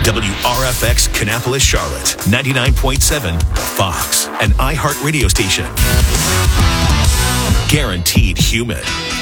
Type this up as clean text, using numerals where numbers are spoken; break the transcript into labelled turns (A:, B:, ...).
A: WRFX Kannapolis, Charlotte, 99.7 Fox, an iHeart radio station. Guaranteed humid.